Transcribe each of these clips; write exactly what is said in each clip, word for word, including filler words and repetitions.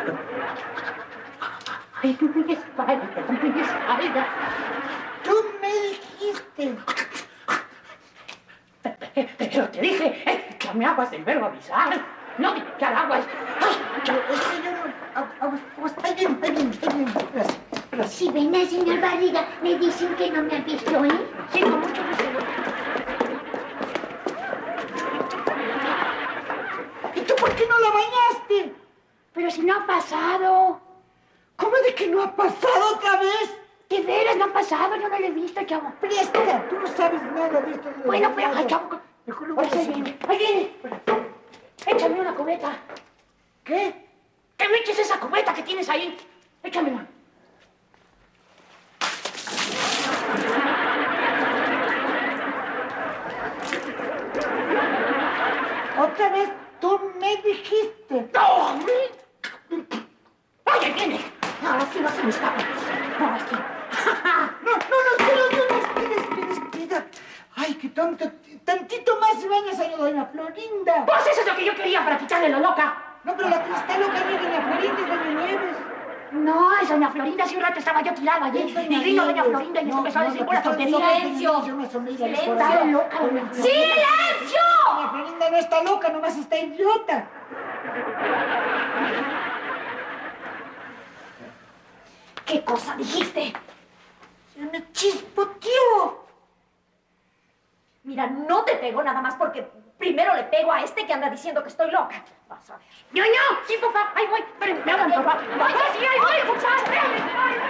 Ay, mi espalda, mi espalda. Tú me dijiste. Pero te dije eh, que me aguas del verbo avisar. No me que al aguas. Pero es que yo no... Está bien, está bien, está bien. Gracias, gracias. Si ven al señor Barriga, me dicen que no me han visto, ¿eh? Sí, con mucho gusto. ¿Y tú por qué no la bañaste? Pero si no ha pasado. ¿Cómo de que no ha pasado otra vez? De veras, no ha pasado, yo no lo he visto, chavo. Presta, tú no sabes nada de esto. De Bueno, pues, ay, chavo. Mejor lo voy a Ahí hacer. viene, ahí viene. Échame una cubeta. ¿Qué? Que me eches esa cubeta que tienes ahí. Échamela. Otra vez tú me dijiste. ¡No! ¡Ay, ahí viene! Ahora sí no se me escapa. Ahora sí. No, no, no, espera, no, espera, espera, espera. Ay, qué tonto. Tantito más y bañas a doña Florinda. Pues eso es lo que yo quería para quitarle la loca. No, pero la que está loca no es doña Florinda, es doña Nieves. No, es doña Florinda. Hace un rato estaba yo tirado allí. Y vino doña Florinda y me empezó a decir pura tontería. ¡Silencio! ¡Silencio! ¡Está loca, doña Florinda! ¡Silencio! Doña Florinda no está loca, nomás está idiota. ¿Qué cosa dijiste? Se me chispoteó. Mira, no te pego nada más porque primero le pego a este que anda diciendo que estoy loca. Vas a ver. ¡Yo, yo! ¡Sí, papá! ¡Ahí voy! Esperen, me hablan, papá. ¡Ay, sí, ahí voy! ¡Escuchad! ¡Espérame!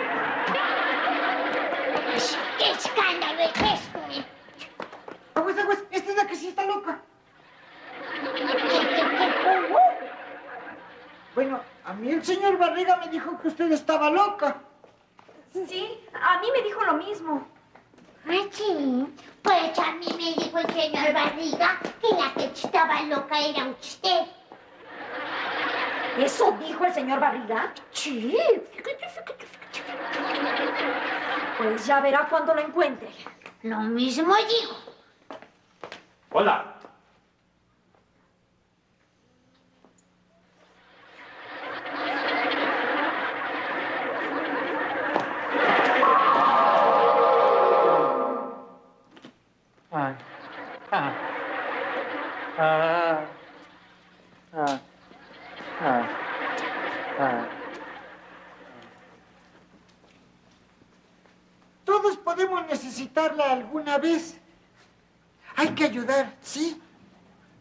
¡Qué escándalo es esto, eh! Aguas, aguas, esta es la que sí está loca. Bueno, a mí el señor Barriga me dijo que usted estaba loca. Sí, a mí me dijo lo mismo. Ah, sí. Pues a mí me dijo el señor Barriga que la que estaba loca era usted. ¿Eso dijo el señor Barriga? Sí. Pues ya verá cuando lo encuentre. Lo mismo digo. Hola. Ah, ah, ah, ah, ah, ah. Todos podemos necesitarla alguna vez. Hay que ayudar, ¿sí?